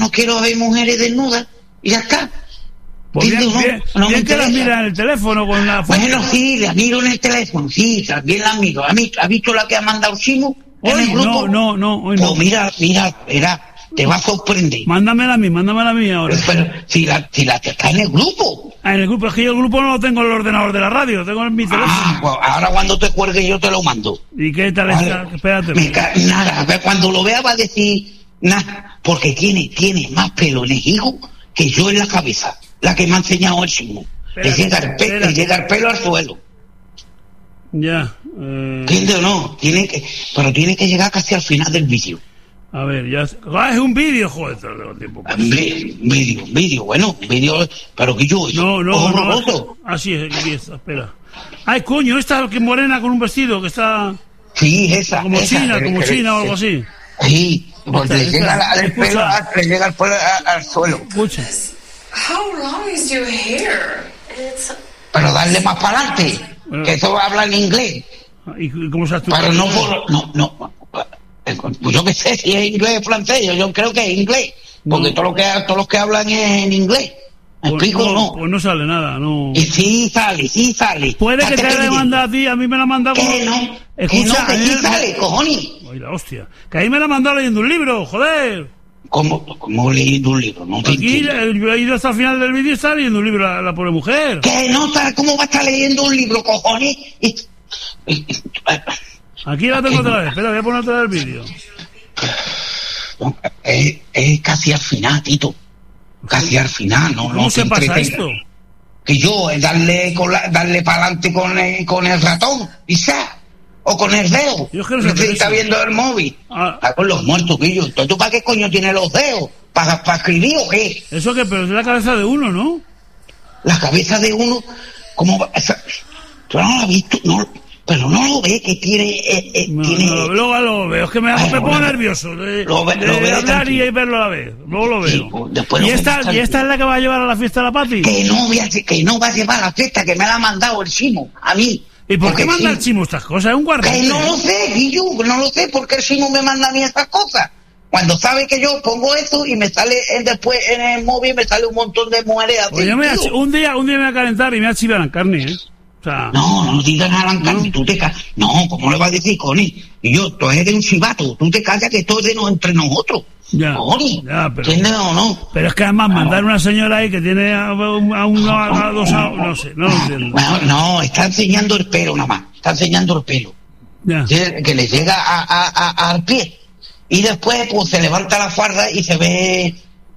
no quiero ver mujeres desnudas y ya está. Pues bien que las mira en el teléfono con la foto. Bueno, sí, las miro en el teléfono, sí, también las miro. ¿Has visto la que ha mandado Chimo en el grupo? No, hoy no. Pues mira, te va a sorprender. Mándamela a mí ahora. Pero si la está en el grupo. En el grupo, es que yo el grupo no lo tengo en el ordenador de la radio, lo tengo en mi teléfono. Pues ahora cuando te cuelgue yo te lo mando. ¿Y qué tal está? Espérate. Nada, cuando lo vea va a decir nada, porque tiene más pelo en el higo que yo en la cabeza, la que me ha enseñado el Chimo. Le llega el pelo al suelo. Ya. ¿Entiendes o no? Tiene que llegar casi al final del vídeo. A ver, ya... es un vídeo, joder, te lo tengo tiempo. Un vídeo, pero que yo... No. Así es, espera. Ay, coño, esta que morena con un vestido, que está... Sí, esa. Como China o algo así. Sí, porque le llega el pelo al suelo. Escucha. How long is your hair? Pero darle más para adelante, que eso habla en inglés. ¿Y cómo sabes tú? Pero no. Pues yo qué sé si es inglés o francés, yo creo que es inglés, porque todos los que hablan es en inglés. ¿Me explico o no? Pues no sale nada, no. Y sí sale. Puede que te haya mandado a ti, a mí me la ha mandado. Que no, escucha, que sí sale, cojones. Ay, la hostia. Que ahí me la ha mandado leyendo un libro, joder. ¿Cómo leyendo un libro? No te Aquí entiendo. yo he ido hasta el final del vídeo y está leyendo un libro la pobre mujer. Que no, ¿cómo va a estar leyendo un libro, cojones? Aquí la tengo otra vez, espera, voy a poner otra vez el vídeo. Es casi al final, Tito. Casi al final, ¿no? ¿Cómo se pasa esto? Que yo, darle para adelante con el ratón, quizás, o con el dedo. Yo es que no sé está viendo el móvil. Está con los muertos, pillo. Entonces, ¿tú para qué coño tienes los dedos? ¿Para escribir o qué? Eso que, pero es la cabeza de uno, ¿no? La cabeza de uno, ¿cómo va? Tú no la has visto, no. Pero no lo ve que tiene... Luego lo veo, es que me pongo nervioso de hablar y verlo a la vez. Luego lo veo. Sí, ¿Y esta es la que va a llevar a la fiesta de la Pati? Que no va a llevar a la fiesta, que me la ha mandado el Chimo, a mí. ¿Y por qué manda el Chimo estas cosas? Es un guardián. Que no lo sé, Guillo, no lo sé, porque el Chimo me manda a mí estas cosas. Cuando sabe que yo pongo eso y me sale después en el móvil, me sale un montón de mujeres así. Oye, un día me voy a calentar y me voy a chivar la carne, ¿eh? O sea, no digas nada, tú te callas. No, ¿cómo le vas a decir, Connie? Y yo, tú eres un chivato, tú te callas que esto es entre nosotros. Ya, Connie, pero, ¿entiendes o no? Pero es que además mandar una señora ahí que tiene a dos, no sé, no lo entiendo. No, está enseñando el pelo nada más, está enseñando el pelo. Ya. Que le llega al pie. Y después, pues, se levanta la farda y se ve...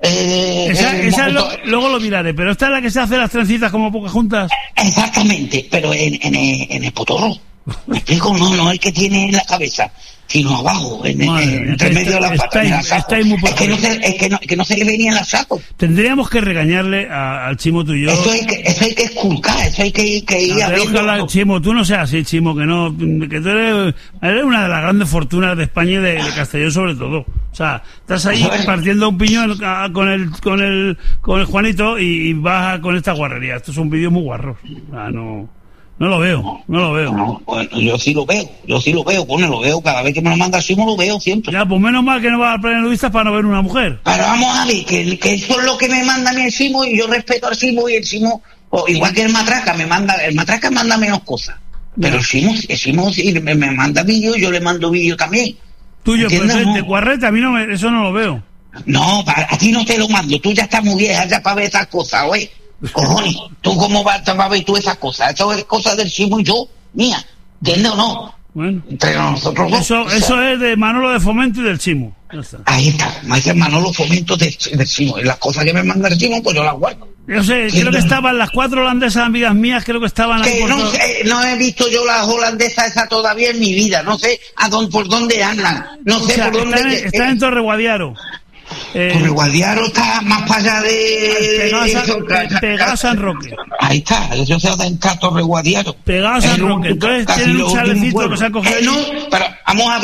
luego lo miraré, pero esta es la que se hace las trencitas como pocas juntas. Exactamente, pero en el potorro. ¿Me explico? No el que tiene en la cabeza, sino abajo, entre medio de la pata. Es que no se le venía en la saco. Tendríamos que regañarle al Chimo, tú y yo. Eso hay que esculcar, eso hay que ir a ver. Chimo, tú no seas así, Chimo, que tú eres una de las grandes fortunas de España y de Castellón sobre todo. O sea, estás ahí partiendo un piñón con el Juanito y vas con esta guarrería. Esto es un vídeo muy guarro. No lo veo. No, bueno, yo sí lo veo, lo veo, cada vez que me lo manda Chimo lo veo siempre. Ya, pues menos mal que no vas a pleno nudistas para no ver una mujer. Pero vamos a ver, que eso es lo que me manda a mí el Chimo, y yo respeto al Chimo, y el Chimo, igual que el Matraca manda menos cosas. Pero el Chimo sí me manda vídeos, yo le mando vídeos también. Tuyo, pero de Cuarrete, a mí eso no lo veo. No, a ti no te lo mando, tú ya estás muy vieja ya para ver esas cosas, oye. Cojones, ¿tú cómo vas a ver tú esas cosas? Eso es cosa del Chimo y yo, mía, ¿entiendes o no? Bueno, entre nosotros dos. Eso es de Manolo de Fomento y del Chimo. Ahí está, ese es Manolo Fomento del Chimo. Y las cosas que me manda el Chimo, pues yo las guardo. Yo sé, creo que estaban las 4 holandesas amigas mías, creo que estaban ahí. Que no he visto yo las holandesas esas todavía en mi vida, no sé por dónde andan, no sé por dónde. Están en Torre Guadiaro. Torre Guadiaro está más para allá pegado a San Roque. Ahí está, yo sé dónde está Torre Guadiaro. Pegado a San Roque. Entonces tienen un chalecito que se ha cogido. No, pero vamos a ver,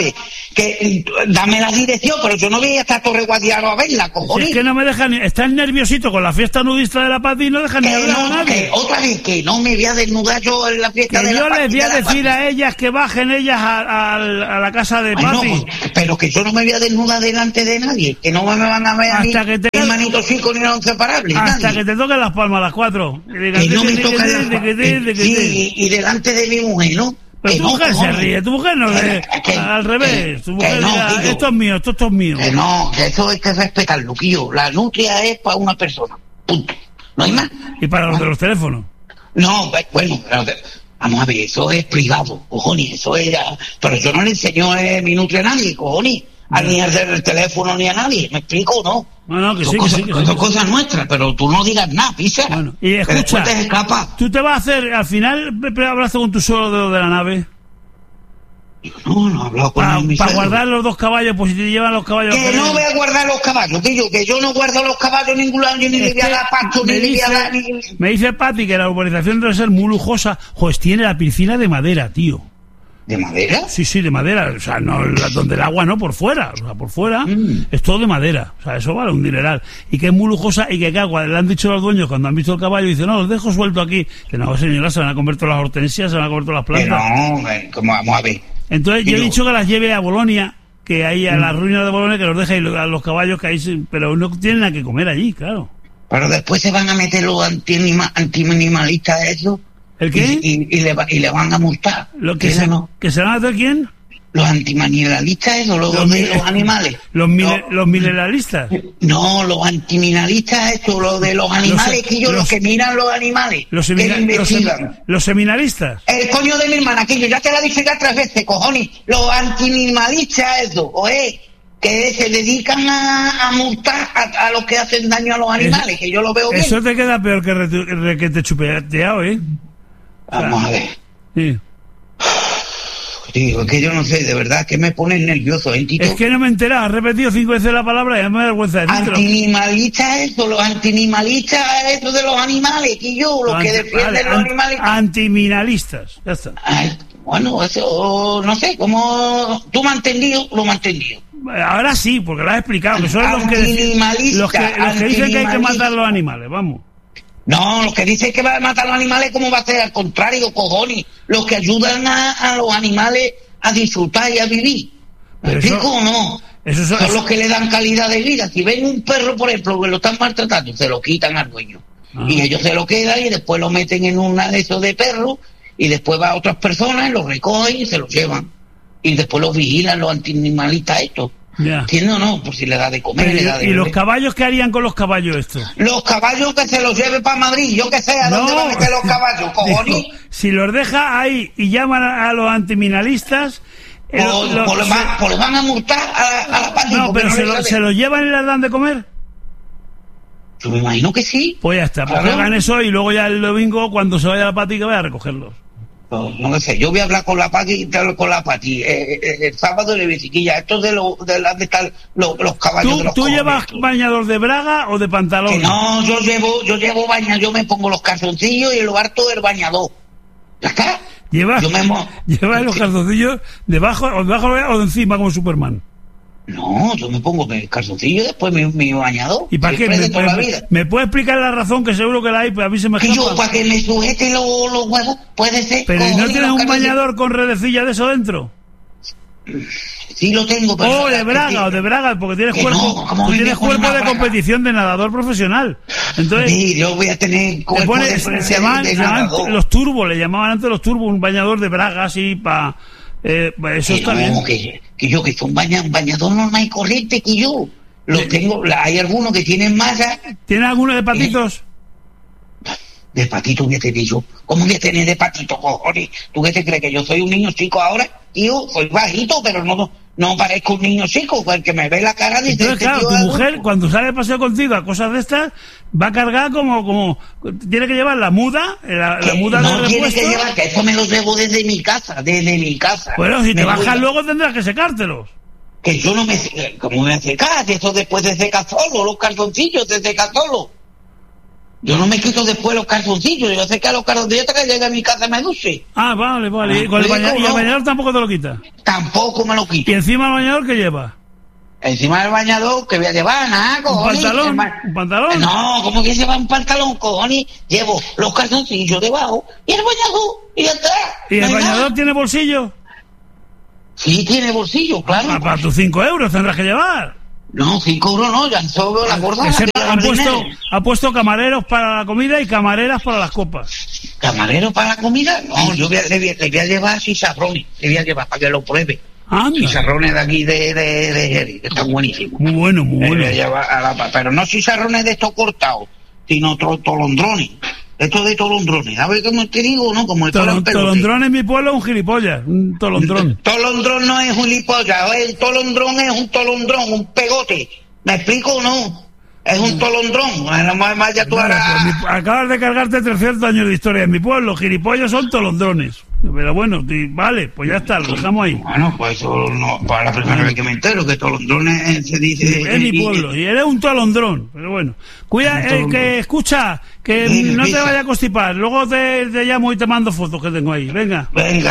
que dame la dirección, pero yo no voy a estar Torre Guadiaro a verla, cojones. Es que no me dejan, estás nerviosito con la fiesta nudista de la Pati y no dejan ni hablar a nadie. Que otra vez, que no me voy a desnudar yo en la fiesta de la Pati. Yo les voy a decir a ellas que bajen ellas a la casa de Pati. No, pero que yo no me voy a desnudar delante de nadie, que no me van a ver hasta a mí, que ni manito chico ni los inseparables. Hasta nadie. que te toquen las palmas a las 4. Que no me tocan las palmas. Sí, y delante de mi mujer, ¿no? Pero tu mujer se ríe, tu mujer no al revés, tu mujer dirá, esto es mío, esto es mío. Que no, que eso hay que respetarlo, Quillo. La nutria es para una persona, punto. No hay más. ¿Y para los de los teléfonos? No, bueno, vamos a ver, eso es privado, cojones, eso es... Pero yo no le enseño mi nutria a nadie, cojones. Ni al del teléfono ni a nadie, ¿me explico o no? No, que sí, son cosas nuestras, pero tú no digas nada, pisa. Bueno, y escucha, te escapa. ¿Tú te vas a hacer, al final, hablaste con tu suegro de la nave? No he hablado con mi para guardar los 2 caballos, pues si te llevan los caballos... Que no voy a guardar los caballos, que yo no guardo los caballos en ningún lado, ni le voy a dar pasto, ni le voy a dar... Me dice Pati que la urbanización debe ser muy lujosa. Pues tiene la piscina de madera, tío. ¿De madera? Sí, de madera. O sea, no donde el agua no, por fuera. O sea, por fuera es todo de madera. O sea, eso vale un dineral. Y que es muy lujosa y que agua. Le han dicho los dueños cuando han visto el caballo, dicen, no, los dejo suelto aquí. Que no, señora, se van a comer todas las hortensias, se van a comer todas las plantas. No, como vamos a ver. Entonces yo he dicho que las lleve a Bolonia, que ahí a las ruinas de Bolonia, que los deje a los caballos que ahí, pero no tienen nada que comer allí, claro. Pero después se van a meter los antiminimalistas esos. ¿El qué? Y le van a multar. ¿Que se van a hacer quién? Los antiminimalistas esos, los animales. ¿Los mineralistas? No, los antiminimalistas esos, los de los animales, los que miran los animales. Los seminaristas. El coño de mi hermana, que yo ya te la dije ya 3 veces, cojones. Los antiminimalistas esos, que se dedican a multar a los que hacen daño a los animales, que yo lo veo bien. Eso te queda peor que te chupeteado, Vamos a ver. Sí. Tío, es que yo no sé, de verdad, que me pones nervioso, Tito. Es que no me he enterado, has repetido 5 veces la palabra y ya me da vergüenza de decirlo. Los antiminimalistas eso de los animales, que yo, los que defienden los animales. Antiminimalistas, ya está. Ay, bueno, eso, no sé, como tú me has entendido, lo me has entendido. Ahora sí, porque lo has explicado, que son los que dicen que hay que matar a los animales, vamos. No, los que dicen que va a matar a los animales, ¿cómo va a ser? Al contrario, cojones. Los que ayudan a los animales a disfrutar y a vivir. ¿Me explico o no? Son los que le dan calidad de vida. Si ven un perro, por ejemplo, que lo están maltratando, se lo quitan al dueño. Y ellos se lo quedan y después lo meten en una de esos de perros y después va a otras personas, los recogen y se los llevan. Y después los vigilan los antianimalistas estos. ¿Entiendes o no? Por si le da de comer, pero, le da de ¿y beber. los caballos qué harían con los caballos estos? Los caballos que se los lleve para Madrid, yo que sé, ¿a dónde van a meter los caballos, cojones? Digo, si los deja ahí y llaman a los antiminalistas... Pues les van a multar a la Pati. No, pero ¿se los llevan y les dan de comer? Yo me imagino que sí. Pues ya está, pues hagan eso y luego ya el domingo, cuando se vaya la Pati, que vaya a recogerlos. No sé, yo voy a hablar con la Pati, el sábado de biciclilla, esto de los caballos de los ¿Tú llevas bañador de braga o de pantalón? Que no, yo llevo bañador, yo me pongo los calzoncillos y lo harto del bañador. ¿Ya está? ¿Llevas los calzoncillos debajo o de encima como Superman? No, yo me pongo el calzoncillo después mi bañador. ¿Y para qué? ¿Me puede explicar la razón? Que seguro que la hay, pero a mí se me escapa. Yo, para que me sujete los huevos, puede ser. ¿Pero no tienes un bañador con redecilla de eso dentro? Sí lo tengo, pero... de braga, porque tienes cuerpo de competición de nadador profesional. Entonces... Sí, yo voy a tener cuerpo se llaman los turbos, le llamaban antes los turbos, un bañador de braga así para... eso está bien. Que son bañador normal y corriente, que yo los tengo. Hay algunos que tienen malla. ¿Tiene alguno de patitos? De patito voy a tener yo. ¿Cómo voy a tener de patito, cojones? ¿Tú qué te crees? ¿Que yo soy un niño chico ahora? Tío, soy bajito, pero no parezco un niño chico. El que me ve la cara dice... Entonces, claro, tu mujer, cuando sale de paseo contigo a cosas de estas, va a cargar como tiene que llevar la muda, la muda de repuesto. No tiene que llevar, que eso me lo llevo desde mi casa. Bueno, si te bajas luego tendrás que secártelos. Que yo no me... ¿Cómo me secas? Que eso después de secar solo, los calzoncillos se secan solo. Yo no me quito después los calzoncillos. Yo sé que a los calzoncillos hasta que llegue a mi casa me duche. Ah, vale. ¿Y el bañador tampoco te lo quita? Tampoco me lo quito. ¿Y encima del bañador qué lleva? Encima del bañador, ¿qué voy a llevar? Nada, cojones. ¿Un pantalón? No, ¿cómo que lleva un pantalón, cojones? Llevo los calzoncillos debajo y el bañador y ya está. ¿Y el bañador tiene bolsillo? Sí, tiene bolsillo, claro. Para tus 5 euros tendrás que llevar. No, 5 euros no, ya solo la gorda. Ha puesto camareros para la comida y camareras para las copas. ¿Camareros para la comida? No, yo le voy a llevar chicharrones, le voy a llevar para que lo pruebe. Chicharrones de aquí de Jerez, que están buenísimos. Muy bueno. Pero no chicharrones de estos cortados, sino tolondrones. Esto de tolondrones. ¿Sabes cómo te digo? ¿No? Como el tolondrón en mi pueblo es un gilipollas. Un tolondrón. Tolondrón no es un gilipollas. El tolondrón es un tolondrón, un pegote. ¿Me explico o no? Es un tolondrón. Acabas de cargarte 300 años de historia en mi pueblo. Gilipollas son tolondrones. Pero bueno, vale, pues ya está, lo dejamos ahí. Bueno, pues eso no, para la primera vez que me entero, que tolondrones se dice... Es mi pueblo, y eres un tolondrón, pero bueno. Cuida, que escucha, que no te vaya a constipar, luego te llamo y te mando fotos que tengo ahí, venga.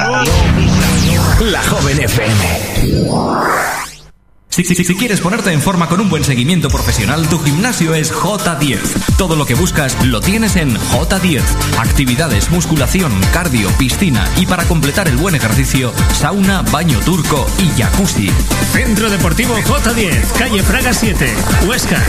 La Joven FM. Si quieres ponerte en forma con un buen seguimiento profesional, tu gimnasio es J10. Todo lo que buscas lo tienes en J10. Actividades, musculación, cardio, piscina y para completar el buen ejercicio, sauna, baño turco y jacuzzi. Centro Deportivo J10, calle Fraga 7, Huesca.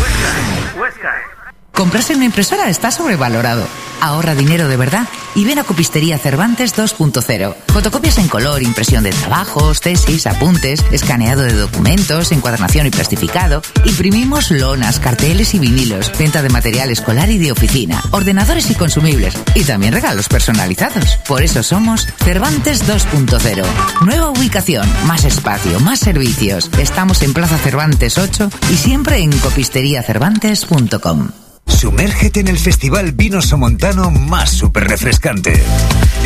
Comprarse una impresora está sobrevalorado. Ahorra dinero de verdad y ven a Copistería Cervantes 2.0. Fotocopias en color, impresión de trabajos, tesis, apuntes, escaneado de documentos, encuadernación y plastificado. Imprimimos lonas, carteles y vinilos, venta de material escolar y de oficina, ordenadores y consumibles y también regalos personalizados. Por eso somos Cervantes 2.0. Nueva ubicación, más espacio, más servicios. Estamos en Plaza Cervantes 8 y siempre en copisteriacervantes.com. Sumérgete en el festival vino somontano más súper refrescante.